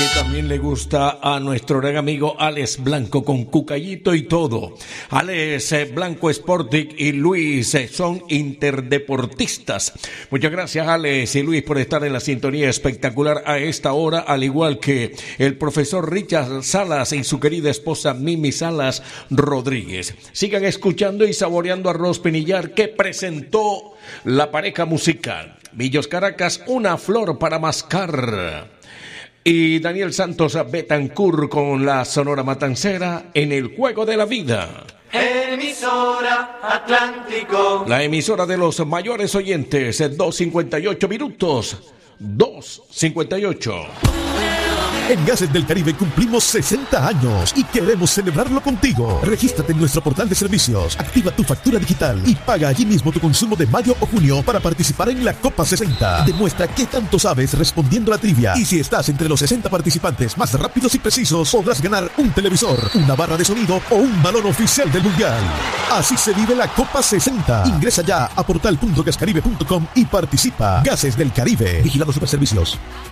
que también le gusta a nuestro gran amigo Alex Blanco con Cucayito y todo. Alex Blanco Sporting y Luis son interdeportistas. Muchas gracias Alex y Luis por estar en la sintonía espectacular a esta hora, al igual que el profesor Richard Salas y su querida esposa Mimi Salas Rodríguez. Sigan escuchando y saboreando Arroz Pinillar que presentó la pareja musical. Villos Caracas, Una flor para mascar. Y Daniel Santos Betancur con la Sonora Matancera en el Juego de la Vida. Emisora Atlántico. La emisora de los mayores oyentes, 2:58 minutos. 2:58. En Gases del Caribe cumplimos 60 años y queremos celebrarlo contigo. Regístrate en nuestro portal de servicios, activa tu factura digital y paga allí mismo tu consumo de mayo o junio para participar en la Copa 60. Demuestra qué tanto sabes respondiendo a la trivia. Y si estás entre los 60 participantes más rápidos y precisos, podrás ganar un televisor, una barra de sonido o un balón oficial del Mundial. Así se vive la Copa 60. Ingresa ya a portal.gascaribe.com y participa. Gases del Caribe. Vigilado Superservicios.